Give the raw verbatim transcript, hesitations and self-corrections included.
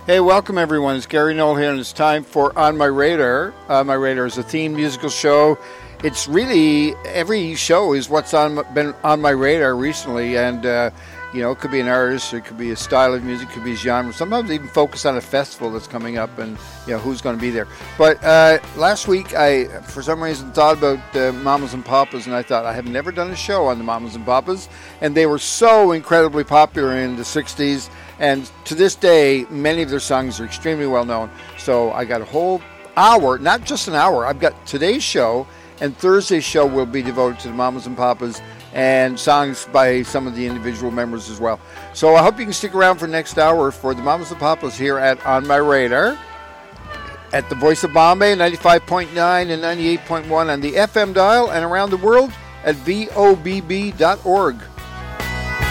Hey, welcome everyone. It's Gary Knoll here, and it's time for On My Radar. On My Radar is a theme musical show. It's really, every show is what's on been on my radar recently, and uh, you know, it could be an artist, it could be a style of music, it could be a genre. Sometimes even focus on a festival that's coming up, and you know who's going to be there. But uh, last week, I for some reason thought about uh, Mamas and Papas, and I thought I have never done a show on the Mamas and Papas, and they were so incredibly popular in the sixties. And to this day, many of their songs are extremely well known. So I got a whole hour, not just an hour. I've got today's show, and Thursday's show will be devoted to the Mamas and Papas and songs by some of the individual members as well. So I hope you can stick around for next hour for the Mamas and Papas here at On My Radar at the Voice of Bombay, ninety-five point nine and ninety-eight point one on the F M dial, and around the world at V O B B dot org.